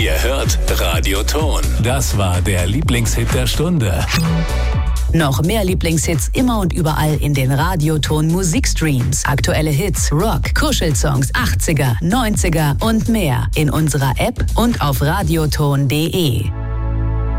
Ihr hört Radioton. Das war der Lieblingshit der Stunde. Noch mehr Lieblingshits immer und überall in den Radioton Musikstreams. Aktuelle Hits, Rock, Kuschelsongs, 80er, 90er und mehr in unserer App und auf radioton.de.